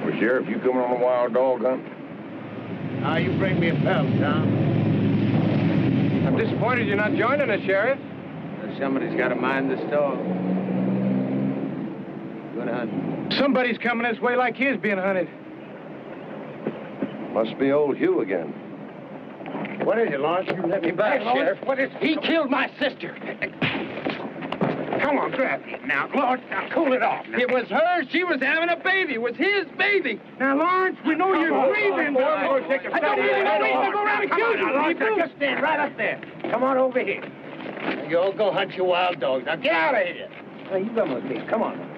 Well, Sheriff, you coming on a wild dog hunt? You bring me a pelt, Tom. I'm disappointed you're not joining us, Sheriff. Somebody's got to mind the store. Good hunt. Somebody's coming this way like he is being hunted. Must be old Hugh again. What is it, Lawrence? You let me back, Sheriff. What is He killed my sister. Come on, grab him now. Lawrence, now cool it off. Now. It was her. She was having a baby. It was his baby. Now, Lawrence, we know you're grieving. I don't really know reason to go around accusing people. Just stand right up there. Come on over here. You all go hunt your wild dogs. Now, get out of here. Now, you come with me. Come on.